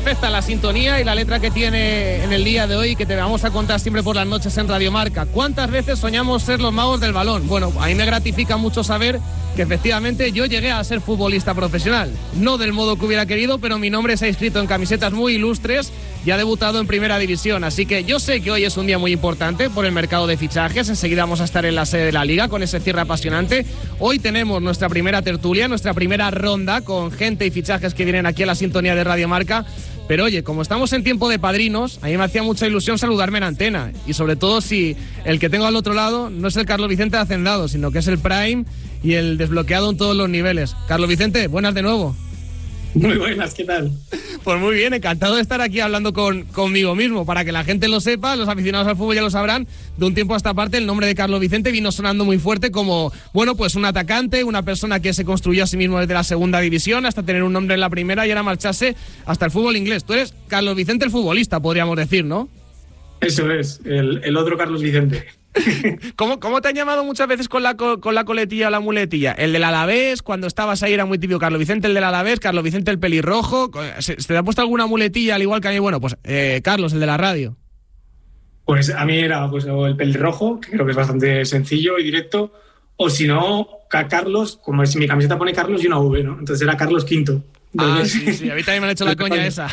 perfecta la sintonía y la letra que tiene en el día de hoy, que te vamos a contar siempre por las noches en Radio Marca. ¿Cuántas veces soñamos ser los magos del balón? Bueno, a mí me gratifica mucho saber que efectivamente yo llegué a ser futbolista profesional. No del modo que hubiera querido, pero mi nombre se ha inscrito en camisetas muy ilustres y ha debutado en Primera División. Así que yo sé que hoy es un día muy importante por el mercado de fichajes. Enseguida vamos a estar en la sede de la Liga con ese cierre apasionante. Hoy tenemos nuestra primera tertulia, nuestra primera ronda con gente y fichajes que vienen aquí a la sintonía de Radio Marca. Pero oye, como estamos en tiempo de padrinos, a mí me hacía mucha ilusión saludarme en antena. Y sobre todo si el que tengo al otro lado no es el Carlos Vicente de Hacendado, sino que es el Prime y el desbloqueado en todos los niveles. Carlos Vicente, buenas de nuevo. Muy buenas, ¿qué tal? Pues muy bien, encantado de estar aquí hablando conmigo mismo. Para que la gente lo sepa, los aficionados al fútbol ya lo sabrán, de un tiempo a esta parte el nombre de Carlos Vicente vino sonando muy fuerte como, bueno, pues un atacante, una persona que se construyó a sí mismo desde la segunda división hasta tener un nombre en la primera y ahora marcharse hasta el fútbol inglés. Tú eres Carlos Vicente el futbolista, podríamos decir, ¿no? Eso es, el otro Carlos Vicente. ¿Cómo te han llamado muchas veces con la coletilla o la muletilla? El del Alavés, cuando estabas ahí era muy típico Carlos Vicente el del Alavés, Carlos Vicente el pelirrojo. ¿Se te ha puesto alguna muletilla al igual que a mí? Bueno, pues Carlos, el de la radio. Pues a mí era pues, el pelirrojo, que creo que es bastante sencillo y directo, o si no, Carlos, como si mi camiseta pone Carlos y una V, ¿no? Entonces era Carlos V. Sí, a mí también me han hecho la coña esa.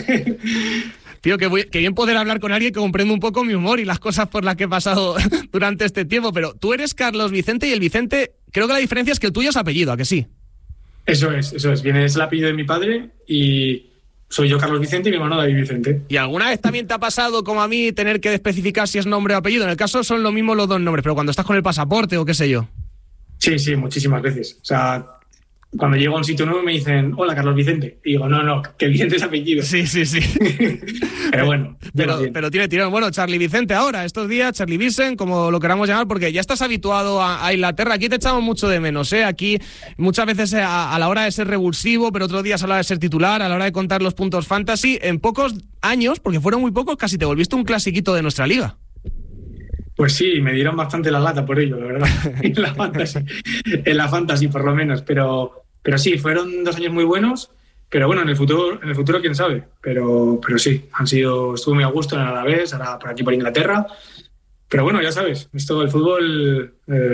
Tío, que bien poder hablar con alguien que comprende un poco mi humor y las cosas por las que he pasado durante este tiempo, pero tú eres Carlos Vicente y el Vicente, creo que la diferencia es que el tuyo es apellido, ¿a que sí? Eso es. Es el apellido de mi padre y soy yo Carlos Vicente y mi hermano David Vicente. ¿Y alguna vez también te ha pasado, como a mí, tener que especificar si es nombre o apellido? En el caso son lo mismo los dos nombres, pero cuando estás con el pasaporte o qué sé yo. Sí, muchísimas veces. O sea, cuando llego a un sitio nuevo me dicen, hola, Carlos Vicente. Y digo, no, que Vicente es apellido. Sí. Pero bueno. Pero tiene tirón. Bueno, Charlie Vicente ahora, estos días, Charlie Vicent, como lo queramos llamar, porque ya estás habituado a Inglaterra. Aquí te echamos mucho de menos, ¿eh? Aquí muchas veces a la hora de ser revulsivo, pero otros días a la hora de ser titular, a la hora de contar los puntos fantasy, en pocos años, porque fueron muy pocos, casi te volviste un clasiquito de nuestra liga. Pues sí, me dieron bastante la lata por ello, la verdad, en la fantasy por lo menos, pero sí, fueron 2 años muy buenos, pero bueno, en el futuro quién sabe, pero sí, estuve muy a gusto en el Alavés, ahora por aquí por Inglaterra, pero bueno, ya sabes, esto del fútbol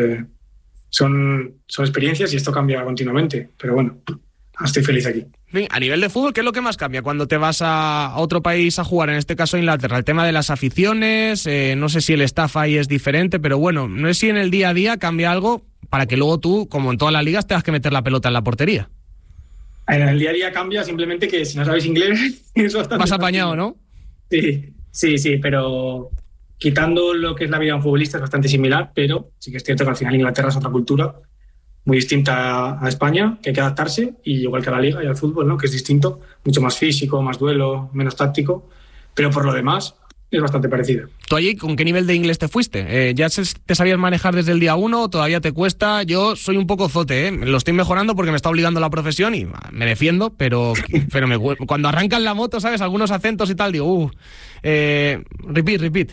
son experiencias y esto cambia continuamente, pero bueno, estoy feliz aquí. A nivel de fútbol, ¿qué es lo que más cambia cuando te vas a otro país a jugar, en este caso Inglaterra? El tema de las aficiones, no sé si el staff ahí es diferente, pero bueno, no sé si en el día a día cambia algo para que luego tú, como en todas las ligas, tengas que meter la pelota en la portería. En el día a día cambia simplemente que si no sabéis inglés es bastante más apañado, ¿no? Sí, pero quitando lo que es la vida de un futbolista es bastante similar, pero sí que es cierto que al final Inglaterra es otra cultura muy distinta a España, que hay que adaptarse, y igual que a la Liga y al fútbol, ¿no? Que es distinto, mucho más físico, más duelo, menos táctico, pero por lo demás es bastante parecido. ¿Tú allí con qué nivel de inglés te fuiste? ¿Ya te sabías manejar desde el día 1 o todavía te cuesta? Yo soy un poco zote, lo estoy mejorando porque me está obligando la profesión y me defiendo, pero cuando arrancan la moto, ¿sabes? Algunos acentos y tal, digo, repeat.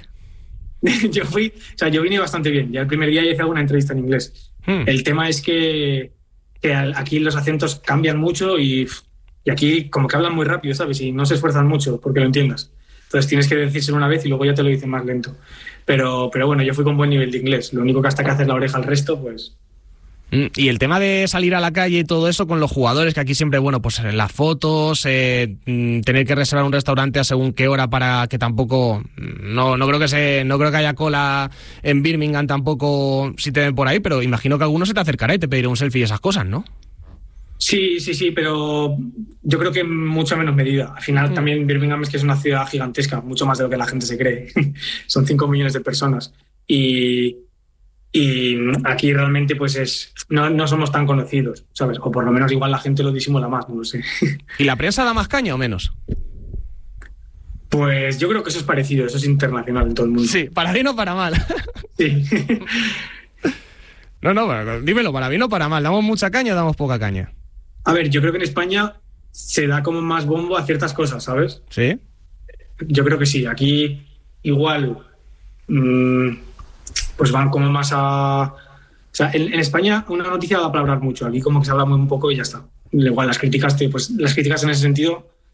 Yo vine bastante bien. Ya el primer día hice alguna entrevista en inglés. El tema es que aquí los acentos cambian mucho y aquí como que hablan muy rápido, ¿sabes? Y no se esfuerzan mucho porque lo entiendas. Entonces tienes que decírselo una vez y luego ya te lo dicen más lento. Pero bueno, yo fui con buen nivel de inglés. Lo único que hasta que haces la oreja al resto, pues... Y el tema de salir a la calle y todo eso con los jugadores, que aquí siempre, bueno, pues las fotos, tener que reservar un restaurante a según qué hora para que tampoco, no creo que haya cola en Birmingham tampoco si te ven por ahí, pero imagino que alguno se te acercará y te pedirá un selfie y esas cosas, ¿no? Sí, pero yo creo que en mucha menos medida. Al final también Birmingham es que es una ciudad gigantesca, mucho más de lo que la gente se cree. Son 5 millones de personas y aquí realmente pues no somos tan conocidos, ¿sabes? O por lo menos igual la gente lo disimula más, no lo sé. ¿Y la prensa da más caña o menos? Pues yo creo que eso es parecido, eso es internacional en todo el mundo. Sí, para bien o para mal. Sí. No, dímelo, para bien o para mal. ¿Damos mucha caña o damos poca caña? A ver, yo creo que en España se da como más bombo a ciertas cosas, ¿sabes? ¿Sí? Yo creo que sí. Aquí igual... pues van como más a... O sea, en España una noticia da para hablar mucho. Aquí como que se habla muy un poco y ya está. Igual las críticas en ese sentido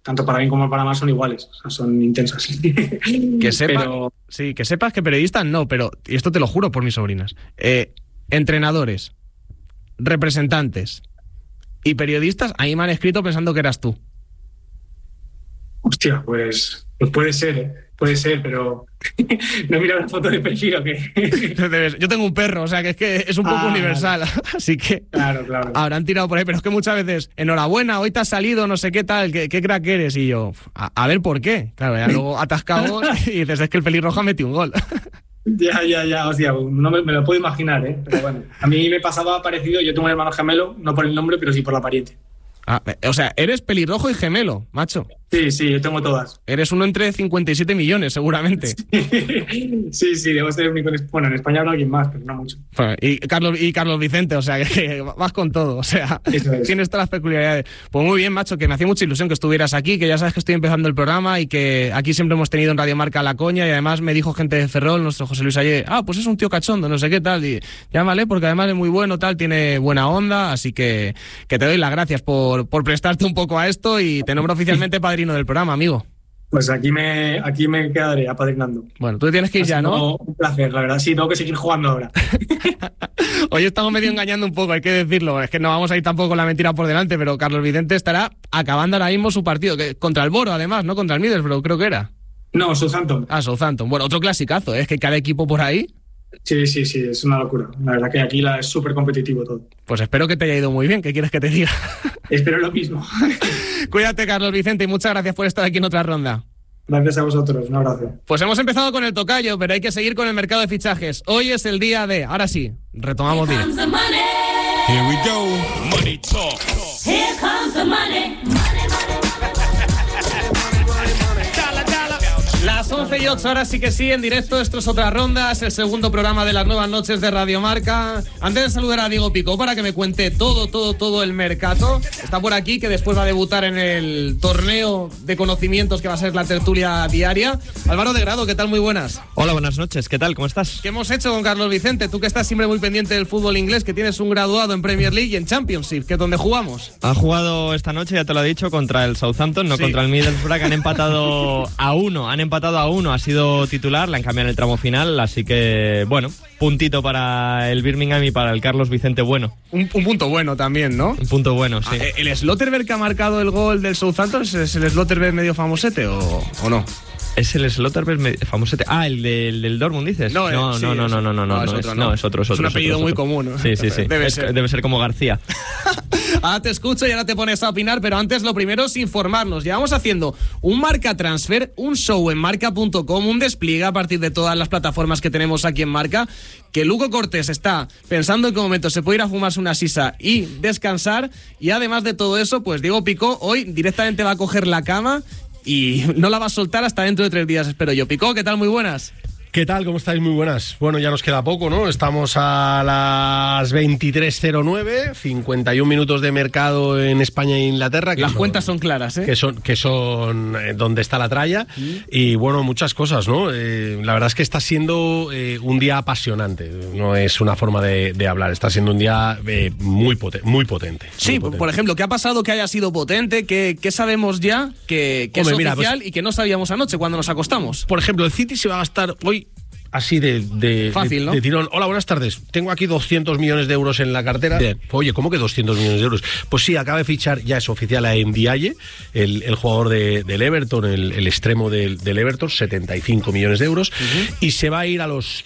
tanto para bien como para mal son iguales, o sea, son intensas. Que sepas que periodistas no, pero, y esto te lo juro por mis sobrinas, entrenadores, representantes y periodistas, ahí me han escrito pensando que eras tú. Hostia, pues puede ser, pero no he mirado la foto de perfil o qué. Yo tengo un perro, o sea que es un poco universal, vale. Así que claro. habrán tirado por ahí, pero es que muchas veces, enhorabuena, hoy te has salido, no sé qué tal, qué crack eres, y yo, a ver por qué. Claro, ya luego atascado y dices, es que el pelirrojo ha metido un gol. Ya, hostia, no me lo puedo imaginar, pero bueno, a mí me pasaba parecido, yo tengo un hermano gemelo, no por el nombre, pero sí por la pariente. O sea, eres pelirrojo y gemelo, macho. Sí, yo tengo todas. Eres uno entre 57 millones, seguramente. Sí, debo ser único. Bueno, en España habrá alguien más, pero no mucho. Y Carlos Vicente, o sea, que vas con todo, o sea, tienes todas las peculiaridades. Pues muy bien, macho, que me hacía mucha ilusión que estuvieras aquí, que ya sabes que estoy empezando el programa y que aquí siempre hemos tenido en Radio Marca la coña, y además me dijo gente de Ferrol, nuestro José Luis Ayer, pues es un tío cachondo, no sé qué tal, y llámale porque además es muy bueno, tal, tiene buena onda, así que te doy las gracias por prestarte un poco a esto y te nombro oficialmente padrino del programa, amigo. Pues aquí me quedaré apadrinando. Bueno, tú tienes que ir ya, ¿no? Un placer, la verdad. Sí, tengo que seguir jugando ahora. Hoy estamos medio engañando un poco, hay que decirlo. Es que no vamos a ir tampoco con la mentira por delante, pero Carlos Vicente estará acabando ahora mismo su partido. Contra el Boro, además, ¿no? Contra el Middlesbrough, creo que era. No, Southampton. Southampton. Bueno, otro clasicazo, ¿eh? Es que cada equipo por ahí... Sí, es una locura. La verdad que aquí es súper competitivo todo. Pues espero que te haya ido muy bien, ¿qué quieres que te diga? Espero lo mismo. Cuídate, Carlos Vicente, y muchas gracias por estar aquí en otra ronda. Gracias a vosotros, un abrazo. Pues hemos empezado con el tocayo, pero hay que seguir con el mercado de fichajes. Hoy es el día de... Ahora sí, retomamos bien. Here we go. Money talk. Here comes the money. Las 11:08, ahora sí que sí, en directo. Esto es Otra Ronda, es el segundo programa de las nuevas noches de Radio Marca. Antes de saludar a Diego Picó para que me cuente todo el mercado, está por aquí, que después va a debutar en el torneo de conocimientos que va a ser la tertulia diaria. Álvaro de Grado, ¿qué tal? Muy buenas. Hola, buenas noches, ¿qué tal? ¿Cómo estás? ¿Qué hemos hecho con Carlos Vicente? Tú que estás siempre muy pendiente del fútbol inglés, que tienes un graduado en Premier League y en Championship, que es donde jugamos. Ha jugado esta noche, ya te lo he dicho, contra el Southampton, no contra el Middlesbrough, que han empatado a uno, ha sido titular, le han cambiado en el tramo final, así que, bueno, puntito para el Birmingham y para el Carlos Vicente bueno. Un punto bueno también, ¿no? Un punto bueno, sí. ¿El Slotterberg que ha marcado el gol del Southampton es el Slotterberg medio famosete o no? ¿Es el Slotterberg famosete? El del Dortmund, dices. No, es otro. Es un apellido muy común, ¿no? Sí. Debe ser como García. Ahora te escucho y ahora te pones a opinar, pero antes lo primero es informarnos. Llevamos haciendo un Marca Transfer, un show en marca.com, un despliegue a partir de todas las plataformas que tenemos aquí en Marca, que Luco Cortés está pensando en qué momento se puede ir a fumarse una sisa y descansar, y además de todo eso, pues Diego Picó hoy directamente va a coger la cama y no la va a soltar hasta dentro de 3 días, espero yo. Picó, ¿qué tal? Muy buenas. ¿Qué tal? ¿Cómo estáis? Muy buenas. Bueno, ya nos queda poco, ¿no? Estamos a las 23:09, 51 minutos de mercado en España e Inglaterra. Las cuentas son claras, ¿eh? Que son donde está la tralla. Y bueno, muchas cosas, ¿no? La verdad es que está siendo un día apasionante. No es una forma de hablar. Está siendo un día muy potente. Sí, potente. Por ejemplo, ¿qué ha pasado que haya sido potente? ¿Qué sabemos ya que es oficial y que no sabíamos anoche cuando nos acostamos? Por ejemplo, el City se va a gastar hoy así fácil, ¿no? de tirón. Hola, buenas tardes. Tengo aquí 200 millones de euros en la cartera. Bien. Oye, ¿cómo que 200 millones de euros? Pues sí, acaba de fichar, ya es oficial, a Ndiaye, el jugador del Everton, el extremo del Everton, 75 millones de euros. Y se va a ir a los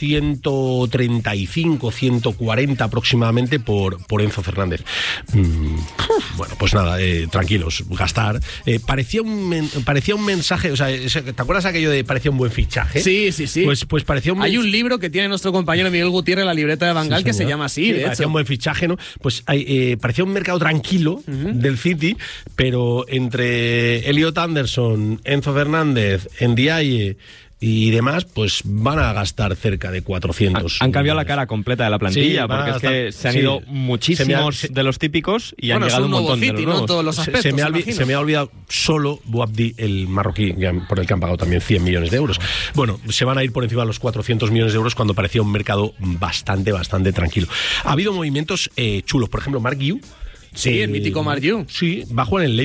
135, 140 aproximadamente por Enzo Fernández. Bueno, pues nada, tranquilos, gastar. Parecía un mensaje, o sea, ¿te acuerdas aquello de parecía un buen fichaje? Sí. Pues parecía Hay un libro que tiene nuestro compañero Miguel Gutiérrez, La libreta de Van Gaal, que se llama así, de hecho. Parecía un buen fichaje, ¿no? Pues parecía un mercado tranquilo del City, pero entre Elliot Anderson, Enzo Fernández, Ndiaye y demás, pues van a gastar cerca de 400. Han cambiado la cara completa de la plantilla, porque es que se han ido muchísimos de los típicos y han llegado un montón de los nuevos. ¿no? Todos los aspectos, se me ha olvidado solo Boabdi, el marroquí, por el que han pagado también 100 millones de euros. Bueno, se van a ir por encima de los 400 millones de euros cuando parecía un mercado bastante tranquilo. Ha habido movimientos chulos, por ejemplo, Mark Yu. Sí, el mítico Mark Yu. Sí, va a jugar en Leipzig.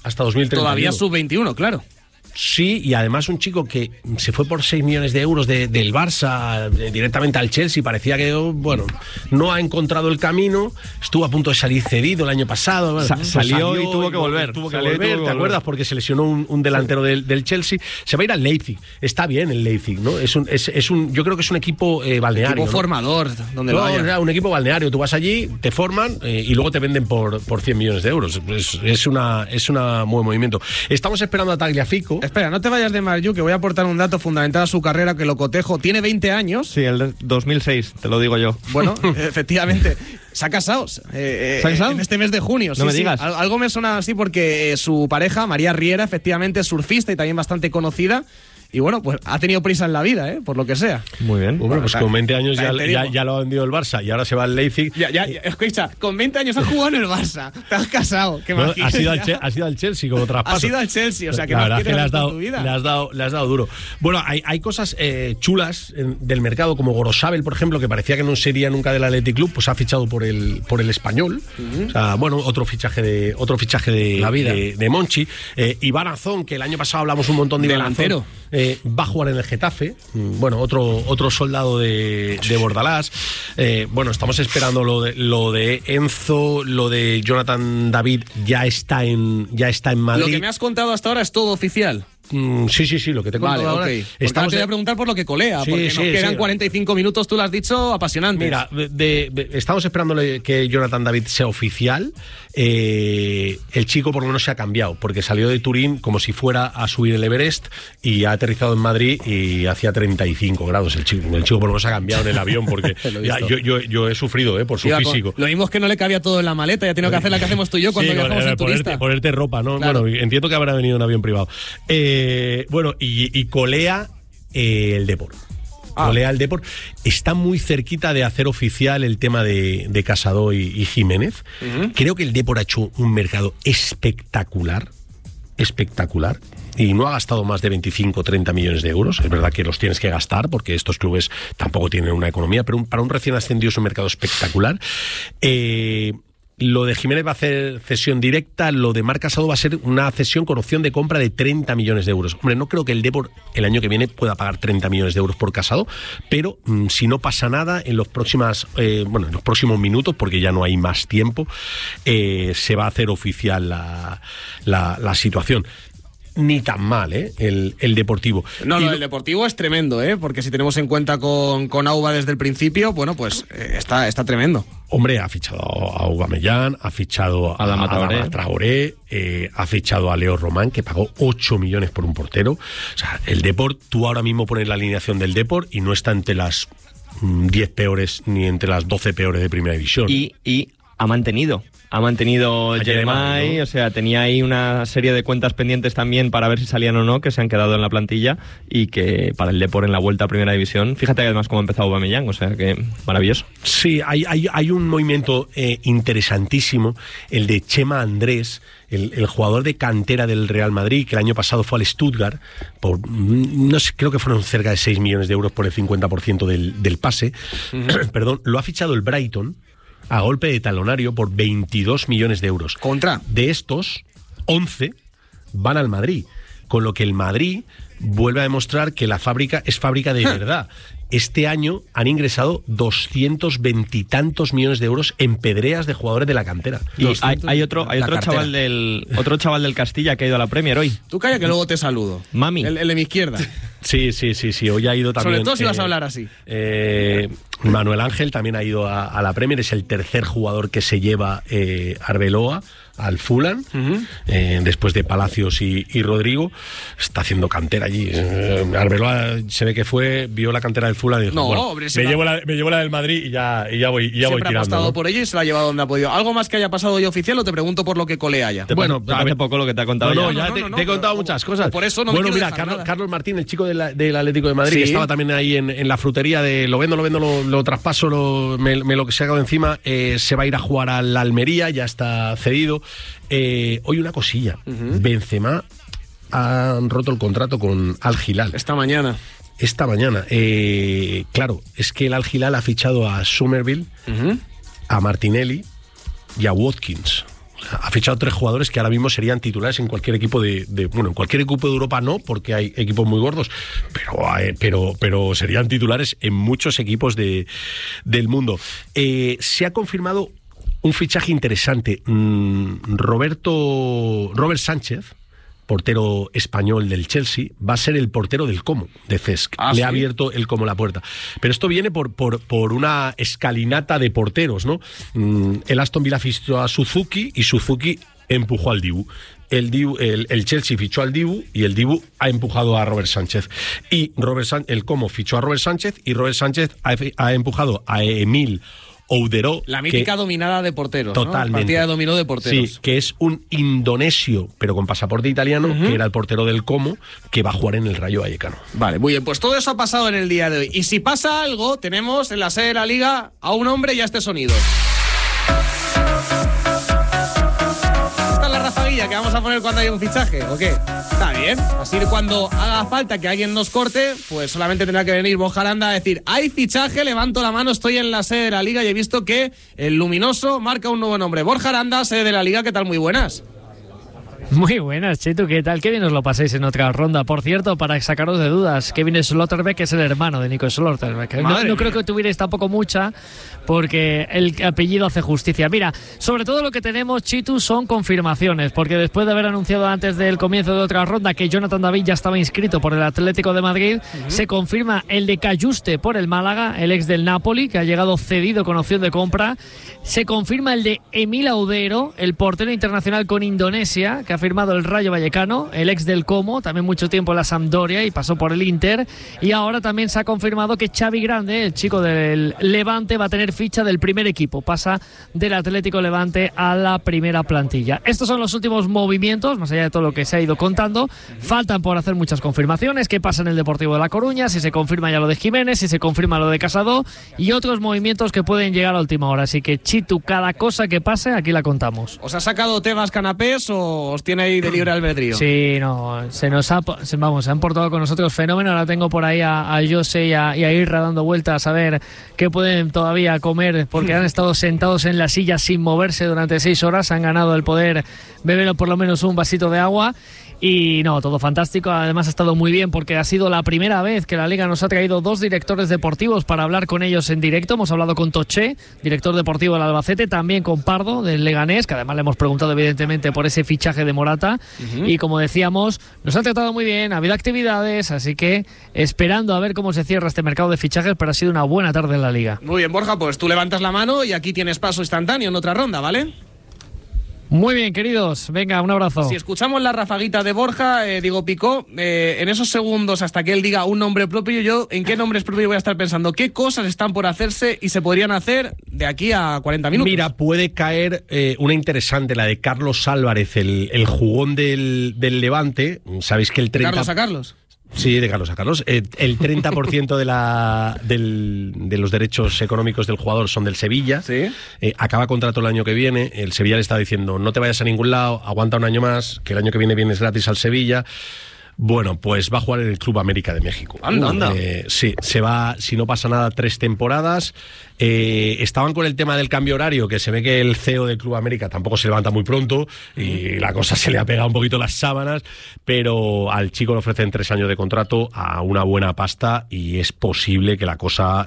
hasta 2031. Todavía sub-21, claro. Sí, y además un chico que se fue por 6 millones de euros del Barça directamente al Chelsea, parecía que, bueno, no ha encontrado el camino, estuvo a punto de salir cedido el año pasado. Bueno, salió y tuvo que volver. ¿Te acuerdas? Porque se lesionó un delantero del Chelsea. Se va a ir al Leipzig. Está bien el Leipzig, ¿no? Yo creo que es un equipo balneario. Equipo formador, donde lo haya. Un equipo balneario. Tú vas allí, te forman y luego te venden por 100 millones de euros. Es un buen movimiento. Estamos esperando a Tagliafico. Espera, no te vayas de Marju, que voy a aportar un dato fundamental a su carrera que lo cotejo. Tiene 20 años. Sí, el de 2006, te lo digo yo. Bueno, efectivamente. Se ha casado. ¿Se ha casado? En este mes de junio. No me digas. Algo me suena así porque su pareja, María Riera, efectivamente es surfista y también bastante conocida. Y bueno, pues ha tenido prisa en la vida, por lo que sea. Muy bien. Bueno, pues con 20 años ya lo ha vendido el Barça y ahora se va al Leipzig. Escucha, con 20 años has jugado en el Barça. Te has casado. Bueno, ha sido al Chelsea como traspaso. Ha sido al Chelsea, o sea, que la más verdad quieres que hacer tu vida. Le has dado duro. Bueno, hay cosas chulas del mercado, como Gorosabel, por ejemplo, que parecía que no sería nunca del Athletic Club, pues ha fichado por el Español. O sea, bueno, otro fichaje de la vida de Monchi. Iván Azón, que el año pasado hablamos un montón de delantero. Va a jugar en el Getafe, bueno, otro soldado de Bordalás. Bueno, estamos esperando lo de Enzo, lo de Jonathan David ya está en Madrid. Lo que me has contado hasta ahora es todo oficial. Sí, lo que te he contado ahora. Okay. Te voy a preguntar por lo que colea, porque nos quedan 45 minutos, tú lo has dicho, apasionantes. Mira, estamos esperando que Jonathan David sea oficial. El chico por lo menos se ha cambiado, porque salió de Turín como si fuera a subir el Everest y ha aterrizado en Madrid y hacía 35 grados. El chico por lo menos se ha cambiado en el avión, porque yo he sufrido por su físico. Lo mismo es que no le cabía todo en la maleta, ya tengo que hacer la que hacemos tú y yo cuando viajamos en turista. Ponerte ropa, ¿no? Claro. Bueno, entiendo que habrá venido en avión privado. Bueno, y colea el Depor. Colea el Depor. Está muy cerquita de hacer oficial el tema de Casado y Jiménez. Creo que el Depor ha hecho un mercado espectacular. Y no ha gastado más de 25 o 30 millones de euros. Es verdad que los tienes que gastar porque estos clubes tampoco tienen una economía, pero para un recién ascendido es un mercado espectacular. Lo de Jiménez va a hacer cesión directa, lo de Marc Casado va a ser una cesión con opción de compra de 30 millones de euros. Hombre, no creo que el Depor el año que viene pueda pagar 30 millones de euros por Casado, pero si no pasa nada, en los próximos minutos, porque ya no hay más tiempo, se va a hacer oficial la situación. Ni tan mal, el Deportivo. No, el Deportivo es tremendo, porque si tenemos en cuenta con Auba desde el principio, bueno, pues está tremendo. Hombre, ha fichado a Aubameyang, ha fichado a Adama Traoré, ha fichado a Leo Román, que pagó 8 millones por un portero. O sea, el Depor, tú ahora mismo pones la alineación del Depor y no está entre las 10 peores ni entre las 12 peores de Primera División. Y ha mantenido Jeremai, ¿no? O sea, tenía ahí una serie de cuentas pendientes también para ver si salían o no, que se han quedado en la plantilla y que para el Depor en la vuelta a Primera División, fíjate además cómo ha empezado Aubameyang, o sea que maravilloso. Sí, hay un movimiento interesantísimo, el de Chema Andrés, el jugador de cantera del Real Madrid, que el año pasado fue al Stuttgart, por, no sé, creo que fueron cerca de 6 millones de euros por el 50% del pase. Perdón, lo ha fichado el Brighton a golpe de talonario por 22 millones de euros. ¿Contra? De estos, 11 van al Madrid, con lo que el Madrid vuelve a demostrar que la fábrica es fábrica de verdad. Este año han ingresado 220 y tantos millones de euros en pedreas de jugadores de la cantera. Y hay otro chaval del Castilla que ha ido a la Premier hoy. Tú calla que luego te saludo. Mami. El de mi izquierda. Sí. Hoy ha ido también. Sobre todo si vas a hablar así. Manuel Ángel también ha ido a la Premier. Es el tercer jugador que se lleva Arbeloa al Fulham, después de Palacios y Rodrigo. Está haciendo cantera allí. Arbeloa se ve que vio la cantera del Fulham y dijo, hombre, me llevo la del Madrid y ya voy tirando. Siempre ha apostado por ella y se la ha llevado donde ha podido. ¿Algo más que haya pasado hoy oficial o te pregunto por lo que colea ya? Bueno, hace poco lo que te ha contado te he contado muchas cosas. Por eso no bueno, me mira, Carlos Martín, el chico del Atlético de Madrid, que estaba también ahí en la frutería de lo vendo, lo traspaso, me lo que se ha quedado encima, se va a ir a jugar a la Almería, ya está cedido. Hoy una cosilla, Benzema han roto el contrato con Al Hilal. Esta mañana. Claro, es que el Al Hilal ha fichado a Somerville, a Martinelli y a Watkins. O Ha fichado 3 jugadores que ahora mismo serían titulares en cualquier equipo en cualquier equipo de Europa no, porque hay equipos muy gordos, pero serían titulares en muchos equipos del mundo. Se ha confirmado un fichaje interesante. Robert Sánchez, portero español del Chelsea, va a ser el portero del Como, de Cesc. Le ha abierto el Como la puerta. Pero esto viene por una escalinata de porteros, ¿no? El Aston Villa fichó a Suzuki y Suzuki empujó al Dibu. El Chelsea fichó al Dibu y el Dibu ha empujado a Robert Sánchez. Y el Como fichó a Robert Sánchez y Robert Sánchez ha empujado a Emil Ouderó. La mítica dominada de porteros. Totalmente. ¿no? Partida de dominó de porteros. Sí, que es un indonesio, pero con pasaporte italiano, que era el portero del Como, que va a jugar en el Rayo Vallecano. Vale, muy bien, pues todo eso ha pasado en el día de hoy. Y si pasa algo, tenemos en la sede de la Liga a un hombre y a este sonido. Que vamos a poner cuando hay un fichaje, ¿o qué? Está bien, así cuando haga falta que alguien nos corte, pues solamente tendrá que venir Borja Aranda a decir: hay fichaje, levanto la mano, estoy en la sede de la Liga y he visto que el luminoso marca un nuevo nombre. Borja Aranda, sede de la Liga, ¿qué tal? Muy buenas. Muy buenas, Chetu, ¿qué tal? Qué bien os lo paséis en otra ronda. Por cierto, para sacaros de dudas, Kevin Schlotterbeck es el hermano de Nico Schlotterbeck. No creo que tuvierais tampoco mucha, porque el apellido hace justicia. Mira, sobre todo lo que tenemos, Chitu, son confirmaciones, porque después de haber anunciado antes del comienzo de otra ronda que Jonathan David ya estaba inscrito por el Atlético de Madrid, se confirma el de Cayuste por el Málaga, el ex del Napoli, que ha llegado cedido con opción de compra. Se confirma el de Emil Ouderó, el portero internacional con Indonesia, que ha firmado el Rayo Vallecano, el ex del Como, también mucho tiempo en la Sampdoria y pasó por el Inter. Y ahora también se ha confirmado que Xavi Grande, el chico del Levante, va a tener ficha del primer equipo, pasa del Atlético Levante a la primera plantilla. Estos son los últimos movimientos, más allá de todo lo que se ha ido contando. Faltan por hacer muchas confirmaciones. ¿Qué pasa en el Deportivo de La Coruña? Si se confirma ya lo de Jiménez, si se confirma lo de Casado y otros movimientos que pueden llegar a última hora. Así que, Chitu, cada cosa que pase aquí la contamos. ¿Os ha sacado Tebas Canapés o os tiene ahí de libre albedrío? Sí, no, se han portado con nosotros fenómeno. Ahora tengo por ahí a Jose y a Irra dando vueltas a ver qué pueden todavía comer, porque han estado sentados en la silla sin moverse durante 6 horas. Han ganado el poder beber por lo menos un vasito de agua. Y no, todo fantástico. Además ha estado muy bien porque ha sido la primera vez que la Liga nos ha traído 2 directores deportivos para hablar con ellos en directo. Hemos hablado con Toché, director deportivo del Albacete, también con Pardo del Leganés, que además le hemos preguntado evidentemente por ese fichaje de Morata. Y como decíamos, nos han tratado muy bien, ha habido actividades, así que esperando a ver cómo se cierra este mercado de fichajes, pero ha sido una buena tarde en la Liga. Muy bien, Borja, pues tú levantas la mano y aquí tienes paso instantáneo en otra ronda, ¿vale? Muy bien, queridos. Venga, un abrazo. Si escuchamos la rafaguita de Borja, digo Picó, en esos segundos hasta que él diga un nombre propio, yo en qué nombres propios voy a estar pensando, qué cosas están por hacerse y se podrían hacer de aquí a 40 minutos. Mira, puede caer una interesante, la de Carlos Álvarez, el jugón del Levante. Sabéis que el 30... ¿Carlos a Carlos? Sí, de Carlos a Carlos. El 30% de los derechos económicos del jugador son del Sevilla. ¿Sí? Acaba contrato el año que viene. El Sevilla le está diciendo, no te vayas a ningún lado, aguanta un año más, que el año que viene vienes gratis al Sevilla. Bueno, pues va a jugar en el Club América de México. Anda. Sí, se va, si no pasa nada, 3 temporadas. Estaban con el tema del cambio horario, que se ve que el CEO del Club América tampoco se levanta muy pronto y la cosa se le ha pegado un poquito las sábanas, pero al chico le ofrecen 3 años de contrato a una buena pasta y es posible que la cosa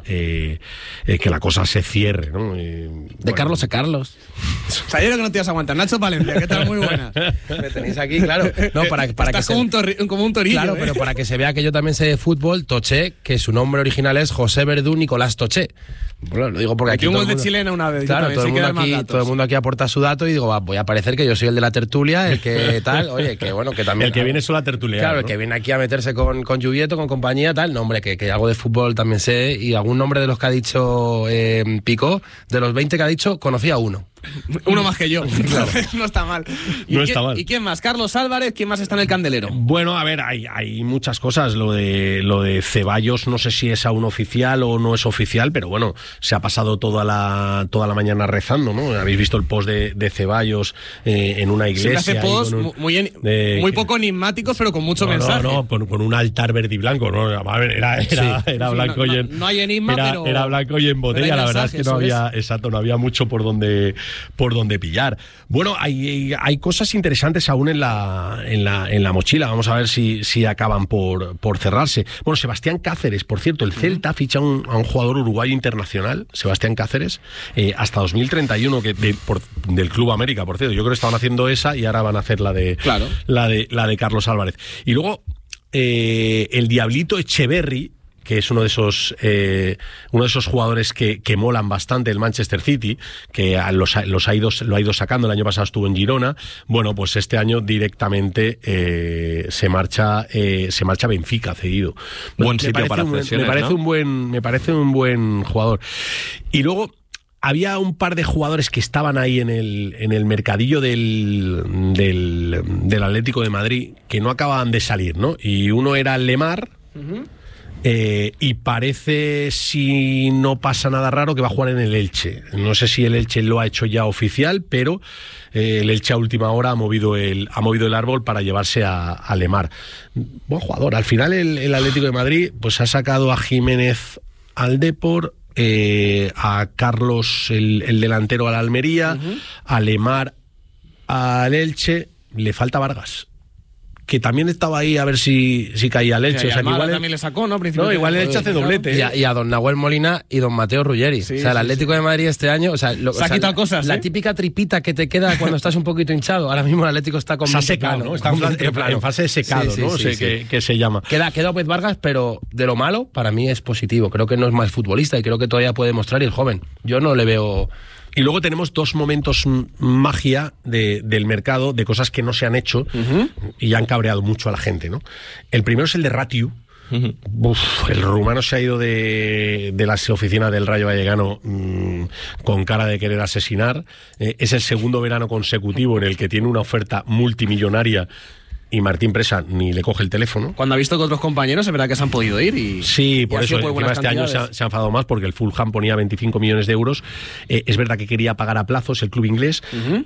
se cierre, ¿no? De Carlos a Carlos. Sabía que no te ibas a aguantar. Nacho Palencia, ¿qué tal? Muy buena. Me tenéis aquí, claro. No, para que como un torillo. Claro, pero para que se vea que yo también sé de fútbol, Toché, que su nombre original es José Verdú Nicolás Toché. Bueno, lo digo porque aquí un gol de chilena una vez. Claro, todo el mundo aquí aporta su dato y digo, voy a parecer que yo soy el de la tertulia, el que tal, oye, que bueno, que también... El que viene solo a tertuliar. Claro, ¿no? el que viene aquí a meterse con Lluvieto, con compañía, tal. No, hombre, que algo de fútbol también sé y algún nombre de los que ha dicho Picó, de los 20 que ha dicho, conocía uno. Uno más que yo. Claro. No está mal. Está mal. ¿Y quién más? Carlos Álvarez, ¿quién más está en el candelero? Bueno, a ver, hay muchas cosas. Lo de Ceballos, no sé si es aún oficial o no es oficial, pero bueno, se ha pasado toda la mañana rezando, ¿no? Habéis visto el post de Ceballos en una iglesia. Se hace posts muy poco enigmáticos, pero con mucho mensaje. No, con un altar verde y blanco, ¿no? A ver, era blanco y en... No hay enigma, pero... Era blanco y en botella, la verdad es que no había mucho por donde pillar. Bueno, hay cosas interesantes aún en la mochila. Vamos a ver si acaban por cerrarse. Bueno, Sebastián Cáceres, por cierto, el Celta ficha a un jugador uruguayo internacional, Sebastián Cáceres, hasta 2031, del Club América, por cierto. Yo creo que estaban haciendo esa y ahora van a hacer la de Carlos Álvarez. Y luego el Diablito Echeverri, que es uno de esos jugadores que molan bastante el Manchester City, que lo ha ido sacando. El año pasado estuvo en Girona. Bueno, pues este año directamente se marcha a Benfica, cedido. Buen sitio para cesiones, me parece un buen jugador. Y luego había un par de jugadores que estaban ahí en el mercadillo del Atlético de Madrid que no acababan de salir, ¿no? Y uno era Lemar. Y parece, si no pasa nada raro, que va a jugar en el Elche. No sé si el Elche lo ha hecho ya oficial, pero el Elche a última hora ha movido el árbol para llevarse a Lemar. Buen jugador. Al final el Atlético de Madrid pues ha sacado a Jiménez al Depor, a Carlos, el delantero, al Almería, a Lemar al Elche. Le falta Vargas, que también estaba ahí a ver si caía el Elche. O sea, que igual también le sacó, ¿no? No, igual el Elche hace doblete. Y a don Nahuel Molina y don Mateo Ruggeri. Sí, o sea, el Atlético de Madrid este año... se ha quitado cosas, la típica tripita que te queda cuando estás un poquito hinchado. Ahora mismo el Atlético está con... Se ha secado, ¿no? Está en fase de secado, ¿no? Que se llama. Queda Opez Vargas, pero de lo malo, para mí es positivo. Creo que no es mal futbolista y creo que todavía puede demostrar, y el joven. Yo no le veo... Y luego tenemos dos momentos magia del mercado, de cosas que no se han hecho y han cabreado mucho a la gente, ¿no? El primero es el de Ratiu. El rumano se ha ido de la oficina del Rayo Vallecano con cara de querer asesinar. Es el segundo verano consecutivo en el que tiene una oferta multimillonaria y Martín Presa ni le coge el teléfono. Cuando ha visto que otros compañeros es verdad que se han podido ir y... Sí, por eso este año se ha enfadado más, porque el Fulham ponía 25 millones de euros. Es verdad que quería pagar a plazos el club inglés,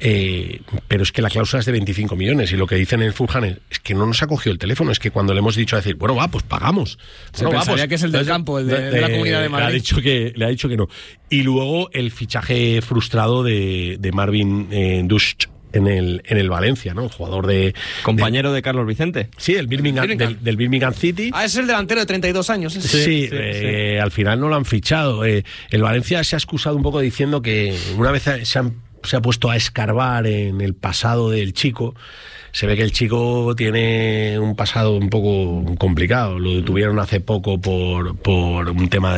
pero es que la cláusula es de 25 millones y lo que dicen en el Fulham es que no nos ha cogido el teléfono. Es que cuando le hemos dicho a decir, bueno, va, pues pagamos. Se pensaría que es el del campo, el de la Comunidad de Madrid. Le ha dicho que no. Y luego el fichaje frustrado de Marvin Dusch en el Valencia, ¿no? El jugador compañero de Carlos Vicente. Sí, del Birmingham City. Es el delantero de 32 años. Sí. Al final no lo han fichado. El Valencia se ha excusado un poco diciendo que una vez se ha puesto a escarbar en el pasado del chico. Se ve que el chico tiene un pasado un poco complicado. Lo detuvieron hace poco por un tema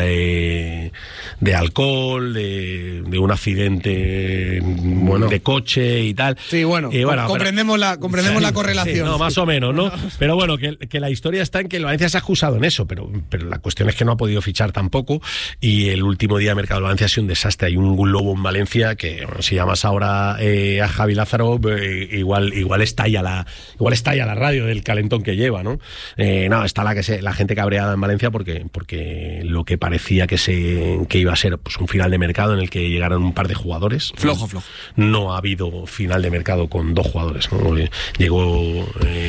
de alcohol, de un accidente de coche y tal. Sí, bueno, comprendemos la correlación. Sí, no, más o menos, ¿no? Pero bueno, que la historia está en que el Valencia se ha excusado en eso, pero la cuestión es que no ha podido fichar tampoco, y el último día de mercado de Valencia ha sido un desastre. Hay un lobo en Valencia que, bueno, si llamas ahora a Javi Lázaro, igual estalla la radio del calentón que lleva, ¿no? Está la gente cabreada en Valencia porque lo que parecía que iba a ser pues un final de mercado en el que llegaran un par de jugadores. Flojo. No ha habido final de mercado con dos jugadores, ¿no? Llegó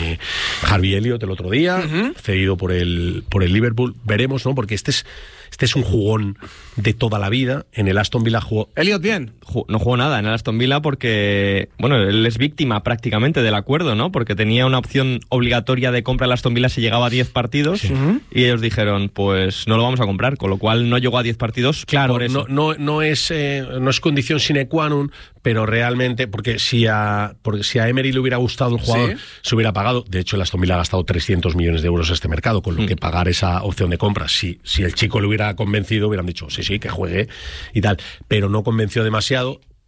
Harvey Elliott el otro día, cedido por el Liverpool. Veremos, ¿no? Porque este es un jugón de toda la vida. En el Aston Villa jugó... Elliot bien. No jugó nada en el Aston Villa porque, bueno, él es víctima prácticamente del acuerdo, ¿no? Porque tenía una opción obligatoria de compra al Aston Villa si llegaba a 10 partidos, sí. Y ellos dijeron, pues no lo vamos a comprar, con lo cual no llegó a 10 partidos. Claro, por eso. No es condición sine qua non, pero realmente, porque si a Emery le hubiera gustado el jugador, se hubiera pagado. De hecho, el Aston Villa ha gastado 300 millones de euros en este mercado, con lo que pagar esa opción de compra. Si el chico le hubiera convencido, hubieran dicho, sí, que juegue y tal, pero no convenció demasiado.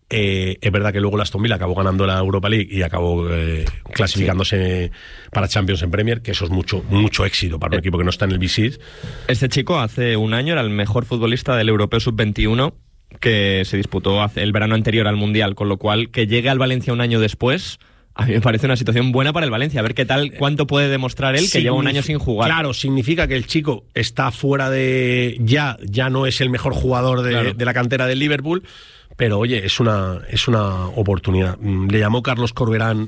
Es verdad que luego el Aston Villa acabó ganando la Europa League y acabó clasificándose para Champions en Premier, que eso es mucho éxito para un equipo que no está en el B6. Este chico hace un año era el mejor futbolista del Europeo Sub-21 que se disputó el verano anterior al Mundial, con lo cual que llegue al Valencia un año después, a mí me parece una situación buena para el Valencia. A ver qué tal, cuánto puede demostrar él, que lleva un año sin jugar. Claro, significa que el chico está fuera de... Ya no es el mejor jugador de la cantera del Liverpool, pero oye, es una oportunidad. Le llamó Carlos Corberán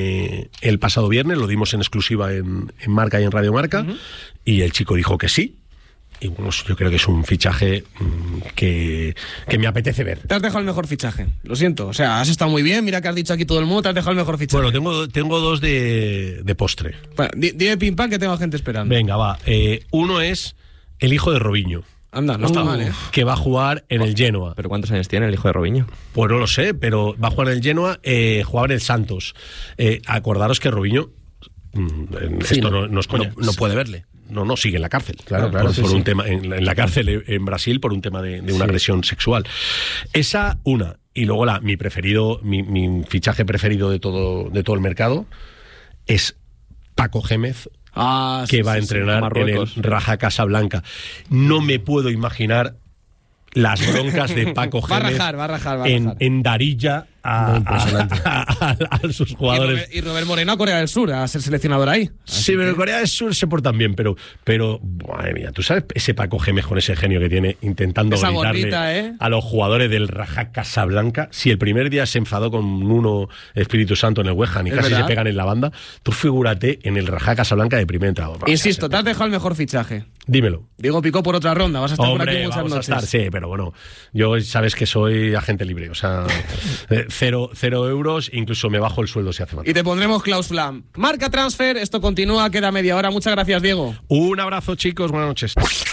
el pasado viernes, lo dimos en exclusiva en Marca y en Radio Marca, y el chico dijo que sí, y bueno, yo creo que es un fichaje que me apetece ver. Te has dejado el mejor fichaje, lo siento. O sea, has estado muy bien, mira que has dicho aquí todo el mundo, te has dejado el mejor fichaje. Bueno, tengo dos de postre. Bueno, dime pim pam que tengo gente esperando. Venga, va. Uno es el hijo de Robinho. Anda, no está mal, ¿eh? Que va a jugar en el Genoa. ¿Pero cuántos años tiene el hijo de Robinho? Pues no lo sé, pero va a jugar en el Genoa, jugaba en el Santos. Acordaros que Robinho, esto no es coña, no puede verle. No, sigue en la cárcel. Claro, por un tema en la cárcel en Brasil por un tema de una agresión sexual. Esa una. Y luego mi preferido, mi fichaje preferido de todo el mercado es Paco Gémez, que va a entrenar en el Raja Casablanca. No me puedo imaginar las broncas de Paco Gémez va a rajar. en Darilla a sus jugadores. Y Robert Moreno a Corea del Sur, a ser seleccionador ahí. Sí, pero Corea del Sur se portan bien, pero madre mía, tú sabes ese Paco Gémez con ese genio que tiene intentando esa gritarle gordita, a los jugadores del Raja Casablanca. Si el primer día se enfadó con uno Espíritu Santo en el West Ham y casi se pegan en la banda, tú figúrate en el Raja Casablanca de primer entrado. Insisto, te has dejado el mejor fichaje. Dímelo. Digo, picó por otra ronda, vas a estar Hombre, por aquí muchas vamos noches. A estar, sí, pero bueno, yo sabes que soy agente libre, o sea, 0 euros, incluso me bajo el sueldo si hace falta. Y te pondremos cláusula. Marca Transfer, esto continúa, queda media hora. Muchas gracias, Diego. Un abrazo, chicos, buenas noches.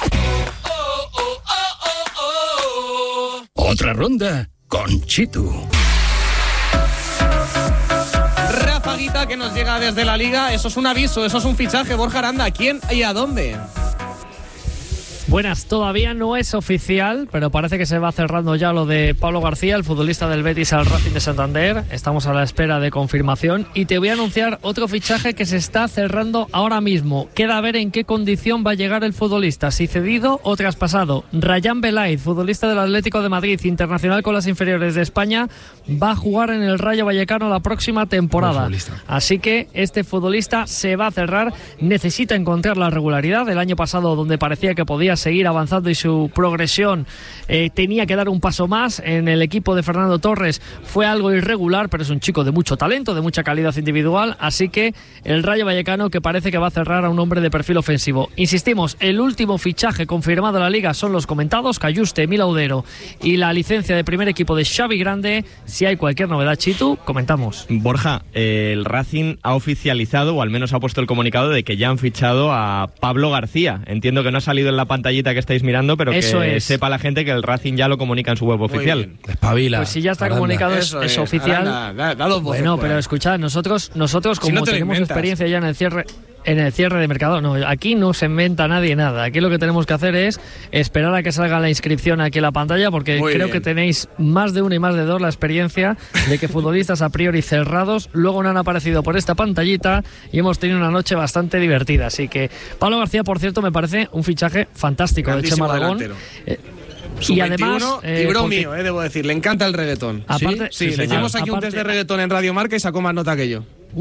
Otra ronda con Chitu. Rafaguita que nos llega desde la Liga. Eso es un aviso, eso es un fichaje. Borja Aranda, ¿a quién y a dónde? Buenas, todavía no es oficial, pero parece que se va cerrando ya lo de Pablo García, el futbolista del Betis al Racing de Santander. Estamos a la espera de confirmación y te voy a anunciar otro fichaje que se está cerrando ahora mismo. Queda a ver en qué condición va a llegar el futbolista, si cedido o traspasado. Rayán Belaiz, futbolista del Atlético de Madrid, internacional con las inferiores de España, va a jugar en el Rayo Vallecano la próxima temporada. Así que este futbolista se va a cerrar, necesita encontrar la regularidad. El año pasado, donde parecía que podía seguir avanzando y su progresión tenía que dar un paso más en el equipo de Fernando Torres, fue algo irregular, pero es un chico de mucho talento, de mucha calidad individual, así que el Rayo Vallecano que parece que va a cerrar a un hombre de perfil ofensivo. Insistimos, el último fichaje confirmado en la Liga son los comentados, Cayuste, Emil Audero y la licencia de primer equipo de Xavi Grande. Si hay cualquier novedad, Chitu, comentamos. Borja, el Racing ha oficializado, o al menos ha puesto el comunicado de que ya han fichado a Pablo García. Entiendo que no ha salido en la pantallita que estáis mirando, pero eso que es. Sepa la gente que el Racing ya lo comunica en su web oficial. Espabila. Pues si ya está comunicado, es oficial. Aranda, da dos voces bueno, por pero ahí. escuchad, nosotros como no te lo tenemos inventas. experiencia ya en el cierre de mercado, no, aquí no se inventa nadie nada. Aquí lo que tenemos que hacer es esperar a que salga la inscripción aquí en la pantalla, porque Muy creo bien. que tenéis más de uno y más de dos la experiencia de que futbolistas a priori cerrados luego no han aparecido por esta pantallita y hemos tenido una noche bastante divertida. Así que Pablo García, por cierto, me parece un fichaje fantástico de Grandísimo Chema Aragón. delantero. Y además, y bro porque- mío, debo decir, le encanta el reggaetón. Aparte- Sí, sí, le hicimos señor. aquí un test de Aparte- reggaetón en Radio Marca y sacó más nota que yo.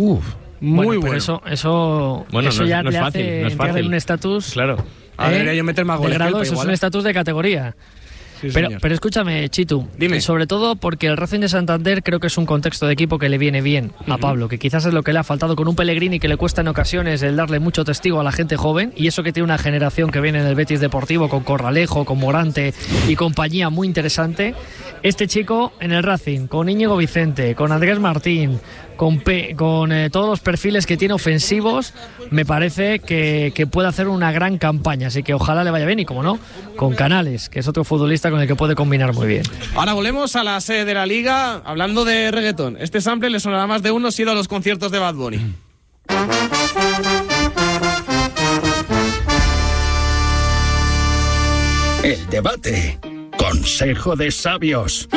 Muy bueno. bueno. Eso Bueno, eso no es- ya no es le fácil, hace no es entrar fácil. en un estatus. Claro. A ver, yo meter más de goles que él, grado, pero eso es igual, un ¿eh? estatus de categoría. Sí, Pero señor. escúchame, Chitu, Dime. sobre todo porque el Racing de Santander creo que es un contexto de equipo que le viene bien a Pablo, que quizás es lo que le ha faltado con un Pellegrini que le cuesta en ocasiones el darle mucho testigo a la gente joven, y eso que tiene una generación que viene del Betis Deportivo con Corralejo, con Morante y compañía muy interesante. Este chico en el Racing, con Íñigo Vicente, con Andrés Martín, con todos los perfiles que tiene ofensivos, me parece que puede hacer una gran campaña, así que ojalá le vaya bien, y como no, con Canales, que es otro futbolista con el que puede combinar muy bien. Ahora volvemos a la sede de la Liga, hablando de reggaetón. Este sample le sonará más de uno si ha ido a los conciertos de Bad Bunny. El debate. Consejo de sabios.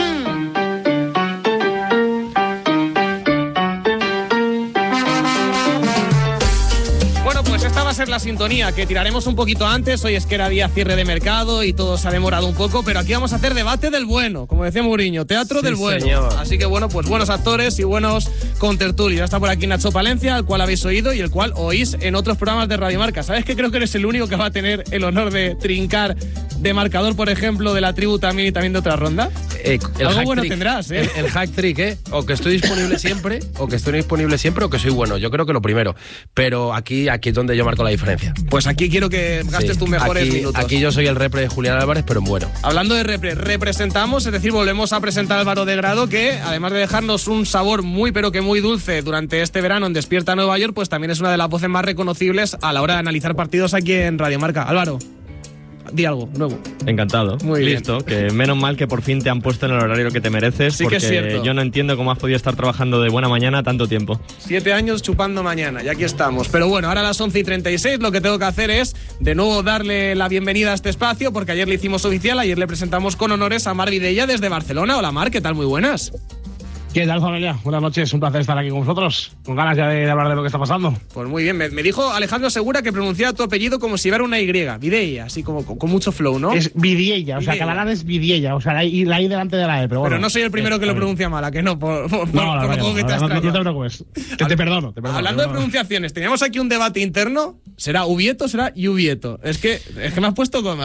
Bueno, pues esta va a ser la sintonía que tiraremos un poquito antes. Hoy es que era día cierre de mercado y todo se ha demorado un poco, pero aquí vamos a hacer debate del bueno, como decía Mourinho, teatro del bueno. señor. Así que bueno, pues buenos actores y buenos contertulios. Ya está por aquí Nacho Palencia, al cual habéis oído y el cual oís en otros programas de Radio Marca. ¿Sabes que creo que eres el único que va a tener el honor de trincar de marcador, por ejemplo, de la tribu también y también de otra ronda? Algo bueno tendrás, ¿eh? El hack trick, ¿eh? O que estoy disponible siempre, o que soy bueno. Yo creo que lo primero. Pero aquí es donde yo marco la diferencia. Pues aquí quiero que gastes tus mejores minutos. Aquí yo soy el repre de Julián Álvarez, pero en bueno. Hablando de representamos, es decir, volvemos a presentar a Álvaro de Grado, que además de dejarnos un sabor muy pero que muy dulce durante este verano en Despierta Nueva York, pues también es una de las voces más reconocibles a la hora de analizar partidos aquí en Radio Marca. Álvaro, di algo nuevo. Encantado. Muy listo. Que menos mal que por fin te han puesto en el horario que te mereces. Sí, porque que es cierto. Yo no entiendo cómo has podido estar trabajando de buena mañana tanto tiempo. 7 años chupando mañana, y aquí estamos. Pero bueno, ahora a las 11:36 lo que tengo que hacer es de nuevo darle la bienvenida a este espacio, porque ayer le hicimos oficial, ayer le presentamos con honores a Mar Vidella desde Barcelona. Hola Mar, ¿qué tal? Muy buenas. ¿Qué tal, familia? Buenas noches, un placer estar aquí con vosotros, con ganas ya de hablar de lo que está pasando. Pues muy bien, me dijo Alejandro Segura que pronunciaba tu apellido como si fuera una Y, Vidella, así como con mucho flow, ¿no? Es Vidiella, o sea, catalán es Vidiella, o sea, la I delante de la E, pero bueno. Pero no soy el primero que lo pronuncia mal, ¿a que no? Por lo poco que te has no te preocupes, te perdono. Hablando de pronunciaciones, teníamos aquí un debate interno, ¿será Ubieto o será Lluvieto? Es que me has puesto como...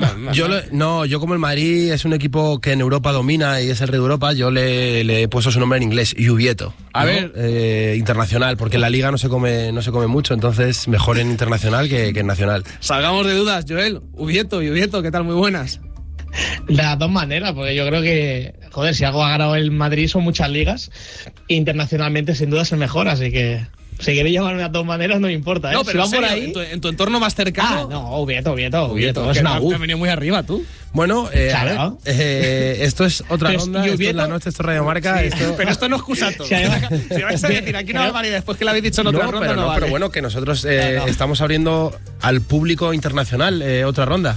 Yo como el Madrid es un equipo que en Europa domina y es el rey de Europa, yo le he puesto su nombre en inglés, Lluvieto. A ver, internacional, porque en la liga no se come mucho, entonces mejor en internacional que en nacional. Salgamos de dudas, Joel. Lluvieto, ¿qué tal? Muy buenas. De las dos maneras, porque yo creo que, joder, si algo ha ganado el Madrid son muchas ligas, internacionalmente sin duda es el mejor, así que... Si queréis llamarme de las dos maneras, no me importa, ¿eh? No, pero si van por ahí... en tu entorno más cercano... no, Ubieto. Es una U. Te has venido muy arriba, tú. Bueno, claro. Esto es otra Pero ronda, esto es la noche, esto es Radio Marca. Sí, esto... Pero esto no es excusato. Si vais a decir aquí una barbaridad después que la habéis dicho en otra ronda, no vale. Pero bueno, que nosotros estamos abriendo al público internacional otra ronda.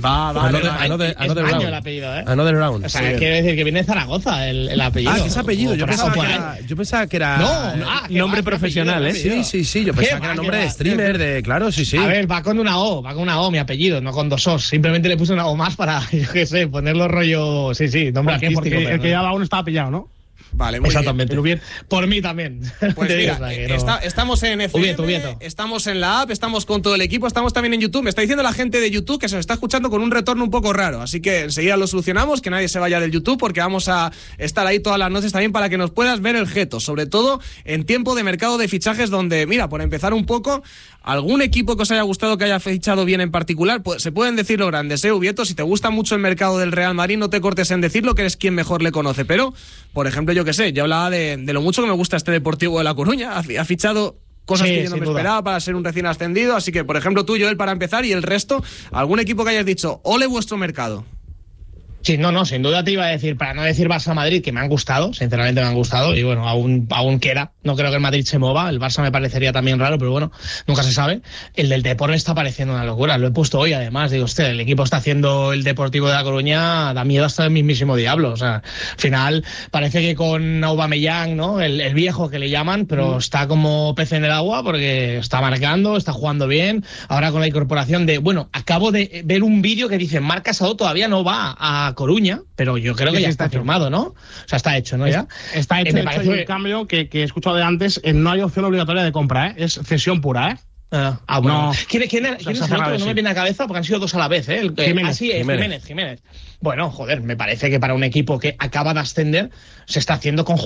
Another round. El apellido, ¿eh? Another round. O sea, quiere decir que viene de Zaragoza el apellido. Ah, que es apellido. Yo pensaba que era nombre profesional, ¿eh? Sí. Yo pensaba que era nombre de streamer, claro, sí. A ver, va con una O mi apellido, no con 2 O's. Simplemente le puse una O más para, yo qué sé, ponerlo rollo... Sí, nombre artístico. Porque el que llevaba uno estaba pillado, ¿no? Vale, muy exactamente. Bien. Por mí también. Pues mira, estamos en FM, Ubieto. Estamos en la app, estamos con todo el equipo, estamos también en YouTube. Me está diciendo la gente de YouTube que se nos está escuchando con un retorno un poco raro, así que enseguida lo solucionamos, que nadie se vaya del YouTube, porque vamos a estar ahí todas las noches también para que nos puedas ver el jeto, sobre todo en tiempo de mercado de fichajes donde, mira, por empezar un poco, algún equipo que os haya gustado que haya fichado bien en particular, pues se pueden decir los grandes, Ubieto. Si te gusta mucho el mercado del Real Madrid, no te cortes en decirlo, que eres quien mejor le conoce, pero, por ejemplo, yo qué sé, yo hablaba de lo mucho que me gusta este Deportivo de La Coruña, ha fichado cosas que yo no me esperaba para ser un recién ascendido, así que, por ejemplo, tú, Joel, para empezar, y el resto, algún equipo que hayas dicho, ole vuestro mercado. Sí, no, sin duda te iba a decir, para no decir Barça-Madrid, que me han gustado, sinceramente me han gustado, y bueno, aún queda. No creo que el Madrid se mueva, el Barça me parecería también raro, pero bueno, nunca se sabe. El del Depor me está pareciendo una locura, lo he puesto hoy además, digo, hostia, el equipo está haciendo el Deportivo de La Coruña, da miedo hasta el mismísimo diablo, o sea, al final parece que con Aubameyang, ¿no? El viejo que le llaman, pero está como pez en el agua porque está marcando, está jugando bien, ahora con la incorporación de, bueno, acabo de ver un vídeo que dice, Marc Casado todavía no va a Coruña, pero yo creo que ya está firmado, ¿no? O sea, está hecho, ¿no? Ya está hecho, el cambio que he escuchado de antes, no hay opción obligatoria de compra, es cesión pura, ¿eh? Bueno. ¿Quién es el otro que no me viene a la cabeza? Porque han sido 2 a la vez, ¿eh? Jiménez. Bueno, joder, me parece que para un equipo que acaba de ascender se está haciendo con